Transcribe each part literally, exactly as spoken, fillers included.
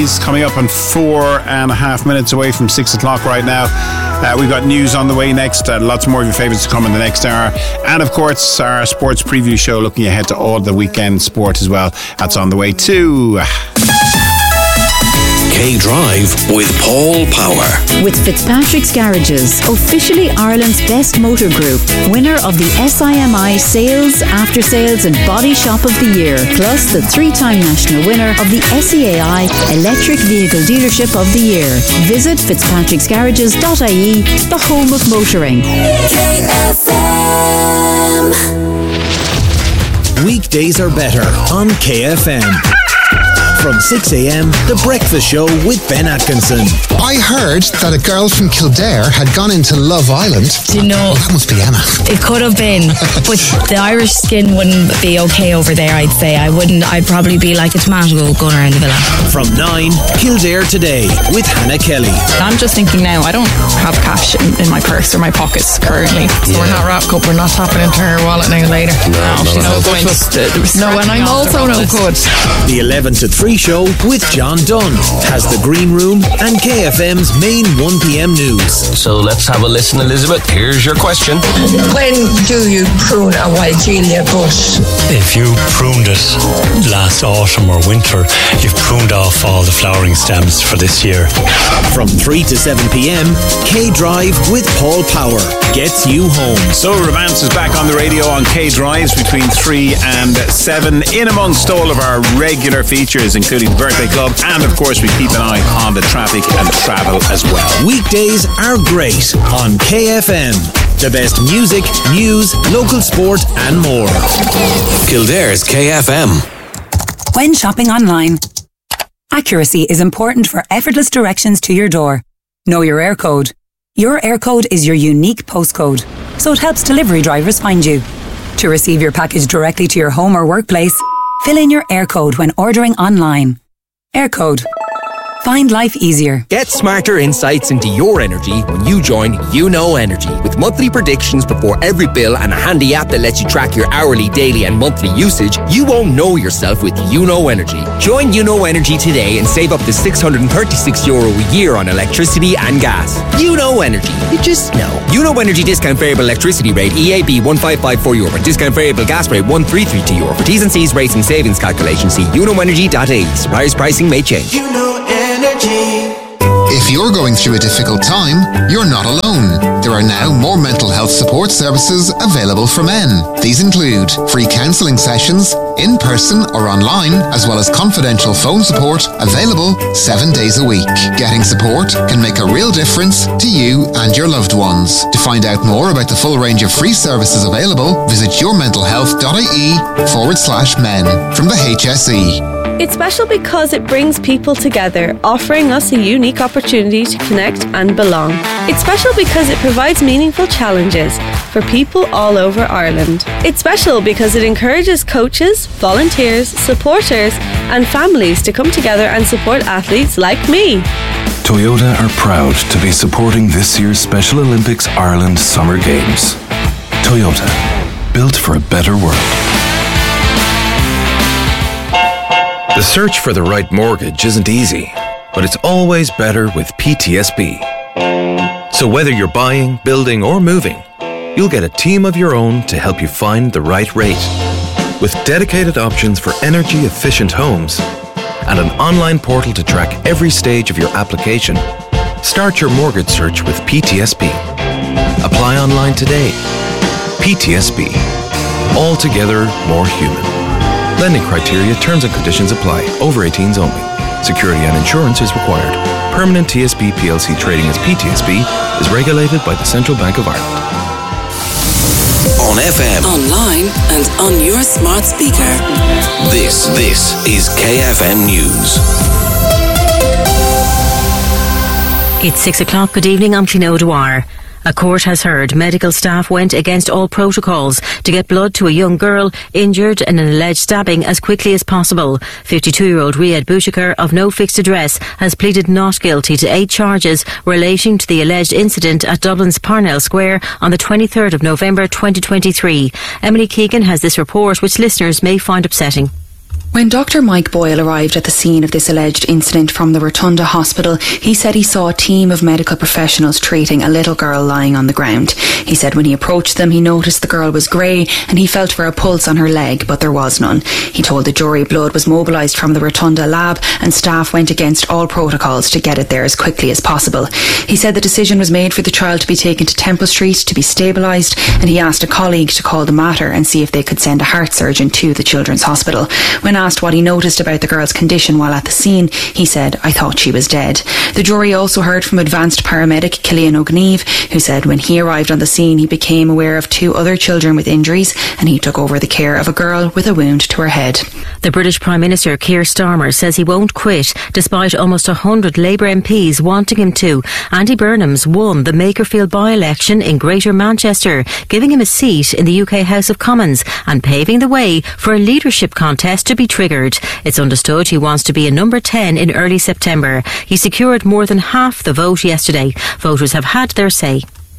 Louise coming up in four and a half minutes away from six o'clock right now. Uh, we've got news on the way next. Uh, lots more of your favourites to come in the next hour. And of course, our sports preview show looking ahead to all the weekend sport as well. That's on the way too. K-Drive with Paul Power. With Fitzpatrick's Garages, officially Ireland's best motor group, winner of the S I M I Sales, After Sales and Body Shop of the Year, plus the three-time national winner of the S E A I Electric Vehicle Dealership of the Year. Visit fitzpatricks garages dot I E, the home of motoring. K F M. Weekdays are better on K F M. From six a.m, The Breakfast Show with Ben Atkinson. I heard that a girl from Kildare had gone into Love Island. Do you know? Oh, that must be Emma. It could have been, but the Irish skin wouldn't be okay over there, I'd say. I wouldn't, I'd probably be like a tomato gun around the villa. From nine, Kildare Today with Hannah Kelly. I'm just thinking now, I don't have cash in, in my purse or my pockets currently. So yeah. We're not wrapped up, we're not tapping into her wallet now later. No, no, she's no, no good. No, and I'm also no good. The eleven to three show with John Dunn has the Green Room and K F M's main one p.m. news. So let's have a listen, Elizabeth. Here's your question. When do you prune a Wigelia bush? If you pruned it last autumn or winter, you've pruned off all the flowering stems for this year. From three to seven p.m, K-Drive with Paul Power gets you home. So Romance is back on the radio on K-Drives between three and seven, in amongst all of our regular features, including the Birthday Club, and of course we keep an eye on the traffic and travel as well. Weekdays are great on K F M. The best music, news, local sport and more. Kildare's K F M. When shopping online, accuracy is important for effortless directions to your door. Know your air code. Your air code is your unique postcode, so it helps delivery drivers find you. To receive your package directly to your home or workplace, fill in your air code when ordering online. Air code. Find life easier. Get smarter insights into your energy when you join You Know Energy. With monthly predictions before every bill and a handy app that lets you track your hourly, daily and monthly usage, you won't know yourself with You Know Energy. Join You Know Energy today and save up to six hundred thirty-six euro a year on electricity and gas. You Know Energy. You just know. You Know Energy discount variable electricity rate E A B one five five four euro. Discount variable gas rate one three three two euro. For T's and C's rates and savings calculations, see you know energy dot I E. Suppliers pricing may change. You Know Energy. If you're going through a difficult time, you're not alone. There are now more mental health support services available for men. These include free counselling sessions, in person or online, as well as confidential phone support available seven days a week. Getting support can make a real difference to you and your loved ones. To find out more about the full range of free services available, visit your mental health dot I E forward slash men from the H S E. It's special because it brings people together, offering us a unique opportunity to connect and belong. It's special because it provides meaningful challenges for people all over Ireland. It's special because it encourages coaches, volunteers, supporters and families to come together and support athletes like me. Toyota are proud to be supporting this year's Special Olympics Ireland Summer Games. Toyota, built for a better world. The search for the right mortgage isn't easy, but it's always better with P T S B. So whether you're buying, building, or moving, you'll get a team of your own to help you find the right rate. With dedicated options for energy-efficient homes and an online portal to track every stage of your application, start your mortgage search with P T S B. Apply online today. P T S B. Altogether more human. Lending criteria, terms and conditions apply. Over eighteens only. Security and insurance is required. Permanent T S B P L C trading as P T S B is regulated by the Central Bank of Ireland. On F M, online and on your smart speaker. This, this is K F M News. It's six o'clock. Good evening, I'm Cleo Dwyer. A court has heard medical staff went against all protocols to get blood to a young girl injured in an alleged stabbing as quickly as possible. fifty-two-year-old Riyad Bouchakar of no fixed address has pleaded not guilty to eight charges relating to the alleged incident at Dublin's Parnell Square on the twenty-third of November twenty twenty-three. Emily Keegan has this report, which listeners may find upsetting. When Doctor Mike Boyle arrived at the scene of this alleged incident from the Rotunda Hospital, he said he saw a team of medical professionals treating a little girl lying on the ground. He said when he approached them, he noticed the girl was grey and he felt for a pulse on her leg, but there was none. He told the jury blood was mobilised from the Rotunda lab and staff went against all protocols to get it there as quickly as possible. He said the decision was made for the child to be taken to Temple Street to be stabilised, and he asked a colleague to call the Mater and see if they could send a heart surgeon to the Children's Hospital. When asked what he noticed about the girl's condition while at the scene, he said, "I thought she was dead." The jury also heard from advanced paramedic Cillian O'Gneve, who said when he arrived on the scene he became aware of two other children with injuries and he took over the care of a girl with a wound to her head. The British Prime Minister Keir Starmer says he won't quit despite almost one hundred Labour M Ps wanting him to. Andy Burnham's won the Makerfield by-election in Greater Manchester, giving him a seat in the U K House of Commons and paving the way for a leadership contest to be triggered. It's understood he wants to be a number ten in early September. He secured more than half the vote yesterday. Voters have had their say.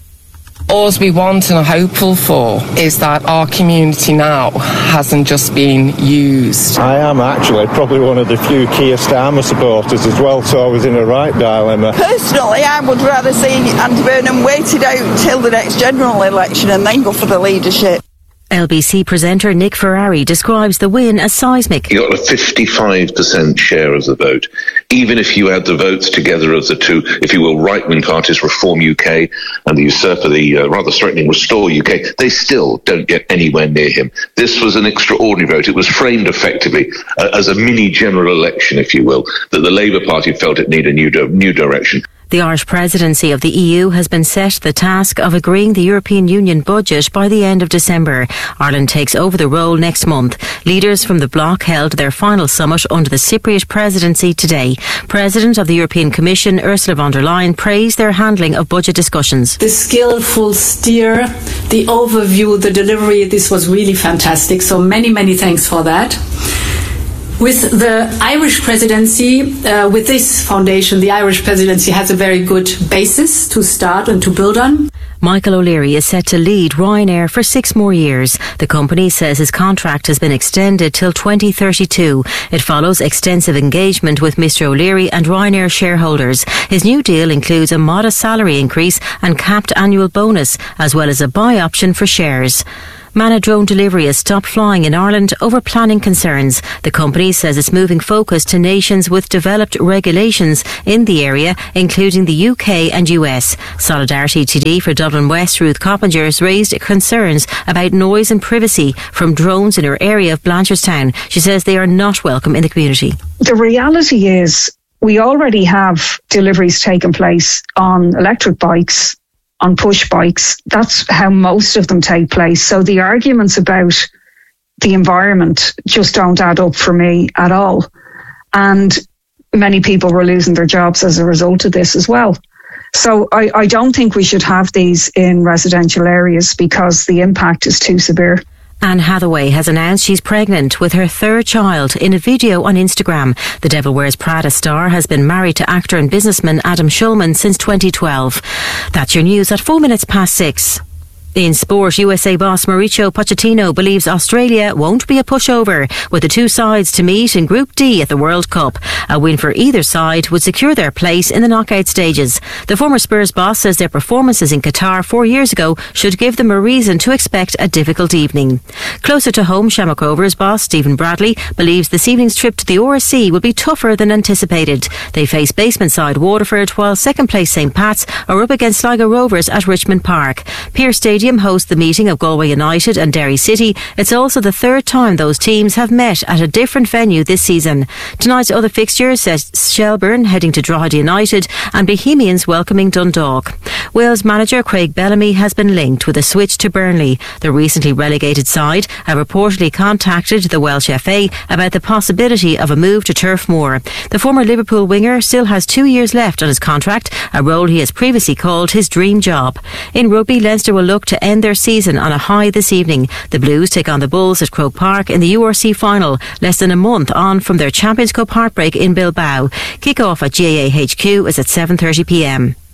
All we want and are hopeful for is that our community now hasn't just been used. I am actually probably one of the few Keir Starmer supporters as well, so I was in a right dilemma. Personally, I would rather see Andy Burnham waited out till the next general election and then go for the leadership. L B C presenter Nick Ferrari describes the win as seismic. You got a fifty-five percent share of the vote. Even if you add the votes together of the two, if you will, right-wing parties, Reform U K and the usurper, the uh, rather threatening Restore U K, they still don't get anywhere near him. This was an extraordinary vote. It was framed effectively uh, as a mini general election, if you will, that the Labour Party felt it needed a new, do- new direction. The Irish presidency of the E U has been set the task of agreeing the European Union budget by the end of December. Ireland takes over the role next month. Leaders from the bloc held their final summit under the Cypriot presidency today. President of the European Commission, Ursula von der Leyen, praised their handling of budget discussions. The skillful steer, the overview, the delivery, this was really fantastic. So many, many thanks for that. With the Irish presidency, uh, with this foundation, the Irish presidency has a very good basis to start and to build on. Michael O'Leary is set to lead Ryanair for six more years. The company says his contract has been extended till twenty thirty-two. It follows extensive engagement with Mister O'Leary and Ryanair shareholders. His new deal includes a modest salary increase and capped annual bonus, as well as a buy option for shares. Manna Drone Delivery has stopped flying in Ireland over planning concerns. The company says it's moving focus to nations with developed regulations in the area, including the U K and U S. Solidarity T D for Dublin West, Ruth Coppingers, raised concerns about noise and privacy from drones in her area of Blanchardstown. She says they are not welcome in the community. The reality is we already have deliveries taking place on electric bikes, on push bikes. That's how most of them take place. So the arguments about the environment just don't add up for me at all. And many people were losing their jobs as a result of this as well. So I, I don't think we should have these in residential areas because the impact is too severe. Anne Hathaway has announced she's pregnant with her third child in a video on Instagram. The Devil Wears Prada star has been married to actor and businessman Adam Schulman since twenty twelve. That's your news at four minutes past six. In sport, U S A boss Mauricio Pochettino believes Australia won't be a pushover, with the two sides to meet in Group D at the World Cup. A win for either side would secure their place in the knockout stages. The former Spurs boss says their performances in Qatar four years ago should give them a reason to expect a difficult evening. Closer to home, Shamrock Rovers boss Stephen Bradley believes this evening's trip to the R S C will be tougher than anticipated. They face basement side Waterford, while second place St Pat's are up against Sligo Rovers at Richmond Park. Pearse Stadium hosts the meeting of Galway United and Derry City. It's also the third time those teams have met at a different venue this season. Tonight's other fixtures says Shelbourne heading to Drogheda United and Bohemians welcoming Dundalk. Wales manager Craig Bellamy has been linked with a switch to Burnley. The recently relegated side have reportedly contacted the Welsh F A about the possibility of a move to Turf Moor. The former Liverpool winger still has two years left on his contract, a role he has previously called his dream job. In rugby, Leinster will look to end their season on a high this evening. The Blues take on the Bulls at Croke Park in the U R C final, less than a month on from their Champions Cup heartbreak in Bilbao. Kick-off at G A A H Q is at seven thirty p m.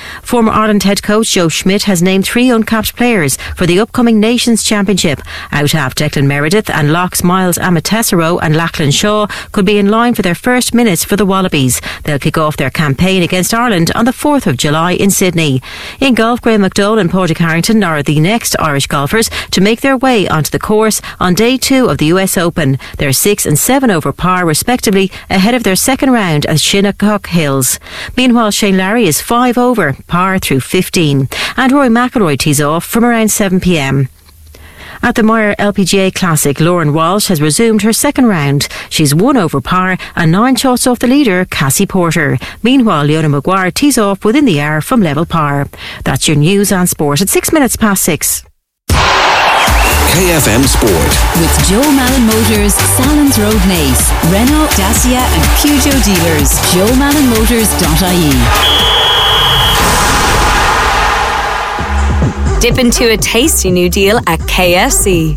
Former Ireland head coach Joe Schmidt has named three uncapped players for the upcoming Nations Championship. Out half Declan Meredith and locks Miles Amatessero and Lachlan Shaw could be in line for their first minutes for the Wallabies. They'll kick off their campaign against Ireland on the fourth of July in Sydney. In golf, Graham McDowell and Padraig Harrington are the next Irish golfers to make their way onto the course on day two of the U S Open. They're six and seven over par respectively, ahead of their second round at Shinnecock Hills. Meanwhile, Shane Larry is five over par through fifteen, and Rory McIlroy tees off from around seven p.m. At the Meyer L P G A Classic, Lauren Walsh has resumed her second round. She's one over par and nine shots off the leader, Cassie Porter. Meanwhile, Leona Maguire tees off within the hour from level par. That's your news and sport at six minutes past six. K F M Sport. With Joe Malin Motors, Salons Road, Naas, Renault, Dacia and Peugeot dealers. joe malin motors dot I E. Dip into a tasty new deal at K F C.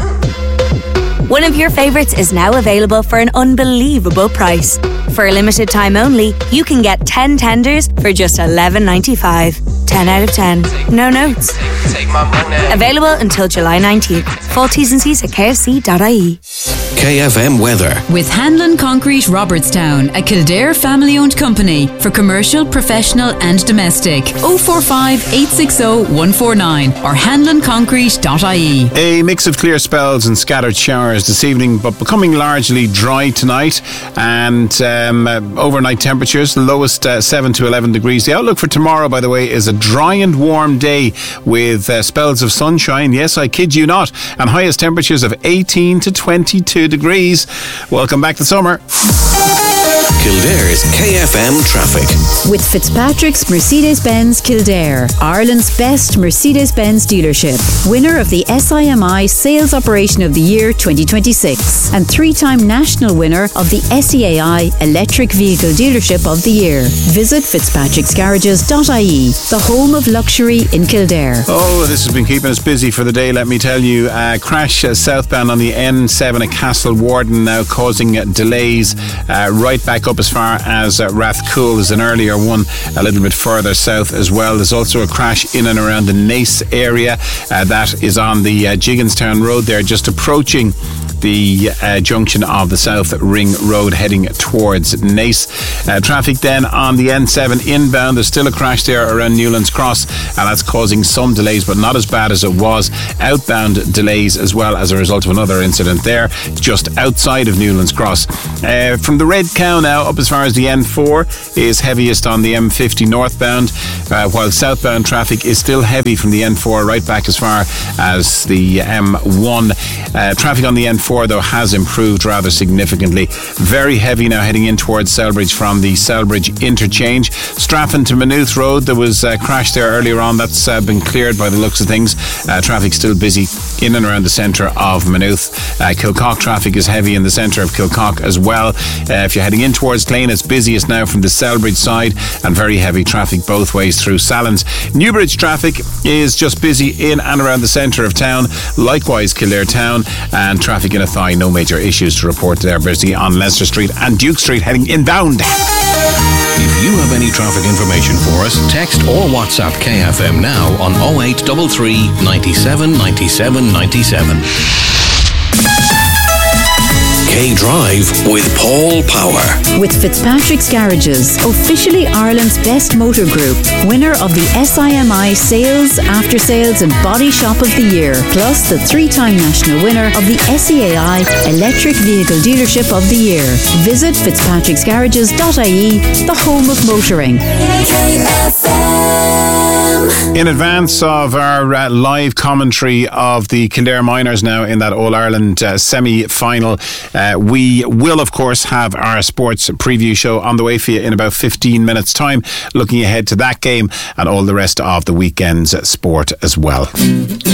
One of your favourites is now available for an unbelievable price. For a limited time only, you can get ten tenders for just eleven ninety-five. ten out of ten. No notes. Take my money. Available until July nineteenth. Full T's and C's at k f c dot I E. K F M weather. With Hanlon Concrete Robertstown, a Kildare family-owned company for commercial, professional and domestic. oh four five, eight six oh, one four nine or hanlon concrete dot I E. A mix of clear spells and scattered showers this evening, but becoming largely dry tonight. And um, uh, overnight temperatures, the lowest uh, seven to eleven degrees. The outlook for tomorrow, by the way, is a dry and warm day with uh, spells of sunshine. Yes, I kid you not. And highest temperatures of eighteen to twenty-two degrees. Welcome back to summer. Kildare's K F M traffic. With Fitzpatrick's Mercedes-Benz Kildare, Ireland's best Mercedes-Benz dealership, winner of the S I M I Sales Operation of the Year twenty twenty-six and three-time national winner of the S E A I Electric Vehicle Dealership of the Year. Visit fitzpatricks garages dot I E, the home of luxury in Kildare. Oh, this has been keeping us busy for the day, let me tell you. Uh, crash uh, southbound on the N seven at Castle Warden now causing uh, delays uh, right back up as far as uh, Rathcoole. Is an earlier one a little bit further south as well. There's also a crash in and around the Naas area. Uh, that is on the uh, Jigginstown Road there, just approaching the uh, junction of the South Ring Road heading towards Naas. Uh, traffic then on the N seven inbound. There's still a crash there around Newlands Cross, and that's causing some delays, but not as bad as it was. Outbound delays as well as a result of another incident there just outside of Newlands Cross. Uh, from the Red Cow now up as far as the N four is heaviest on the M fifty northbound, uh, while southbound traffic is still heavy from the N four right back as far as the M one. Uh, traffic on the N four though has improved rather significantly. Very heavy now heading in towards Selbridge from the Selbridge interchange. Straffan to Maynooth Road, there was a crash there earlier on. That's uh, been cleared by the looks of things. Uh, traffic still busy in and around the centre of Maynooth. Uh, Kilcock traffic is heavy in the centre of Kilcock as well. Uh, if you're heading in towards Clane, it's busiest now from the Selbridge side, and very heavy traffic both ways through Sallins. Newbridge traffic is just busy in and around the centre of town. Likewise Kildare town, and traffic in Athy, no major issues to report there. Busy on Leicester Street and Duke Street heading inbound. If you have any traffic information for us, text or WhatsApp K F M now on oh eight three three, ninety-seven, ninety-seven, ninety-seven. K-Drive with Paul Power. With Fitzpatrick's Garages, officially Ireland's best motor group, winner of the S I M I Sales, After Sales and Body Shop of the Year, plus the three-time national winner of the S E A I Electric Vehicle Dealership of the Year. Visit fitzpatricks garages dot I E, the home of motoring. In advance of our uh, live commentary of the Kildare Miners now in that All-Ireland uh, semi-final, uh, we will of course have our sports preview show on the way for you in about fifteen minutes time, looking ahead to that game and all the rest of the weekend's sport as well.